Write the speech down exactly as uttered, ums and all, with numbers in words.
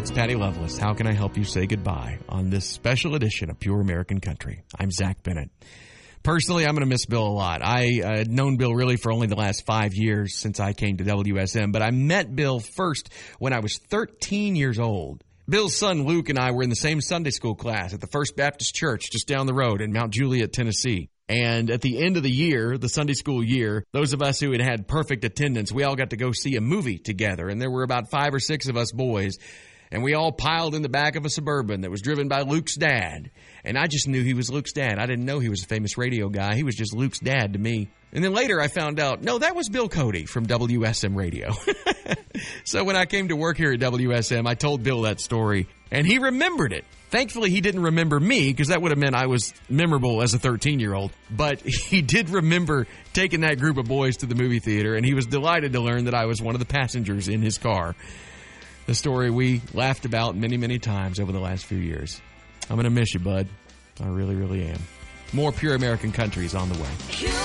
it's Patty Loveless. How can I help you say goodbye on this special edition of Pure American Country? I'm Zach Bennett. Personally, I'm going to miss Bill a lot. I uh, had known Bill really for only the last five years since I came to W S M, but I met Bill first when I was thirteen years old. Bill's son Luke and I were in the same Sunday school class at the First Baptist Church just down the road in Mount Juliet, Tennessee. And at the end of the year, the Sunday school year, those of us who had had perfect attendance, we all got to go see a movie together. And there were about five or six of us boys. And we all piled in the back of a Suburban that was driven by Luke's dad. And I just knew he was Luke's dad. I didn't know he was a famous radio guy. He was just Luke's dad to me. And then later I found out, no, that was Bill Cody from W S M Radio. So when I came to work here at W S M, I told Bill that story, and he remembered it. Thankfully, he didn't remember me, because that would have meant I was memorable as a thirteen-year-old. But he did remember taking that group of boys to the movie theater, and he was delighted to learn that I was one of the passengers in his car. The story we laughed about many, many times over the last few years. I'm going to miss you, bud. I really, really am. More Pure American Country is on the way.